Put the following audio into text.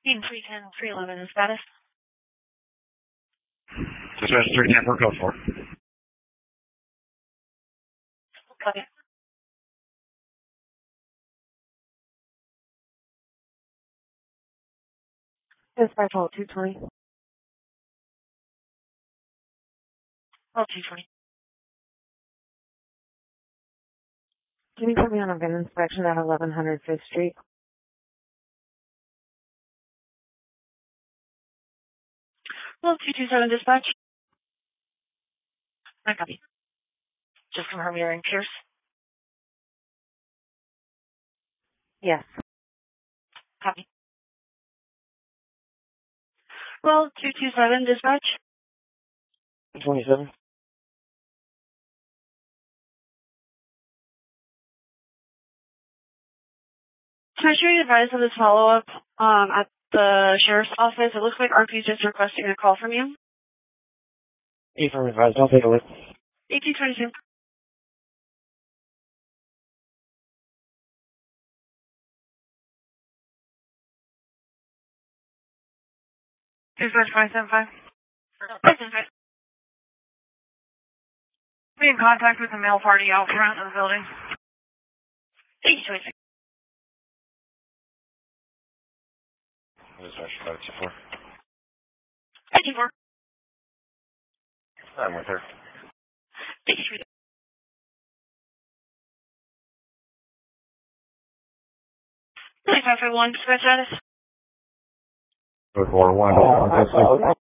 Team 310, 311 status. Dispatch 310 for code 4. Copy. Dispatch hold 220. Hold 220. Can you put me on a VIN inspection at 1100 5th Street? Hold 227 dispatch. I copy. Just confirm you're in Pierce. Yes. Copy. Roll 227 dispatch. 27. Can I show you advice of this follow-up at the sheriff's office? It looks like RP is just requesting a call from you. Affirmative advised. I'll take a look. 1822. Dispatch 575. Be in contact with the male party out front of the building. 1826. Dispatch 524. 1824. I'm with her. 1823. 9551 dispatch status. Code 4 1.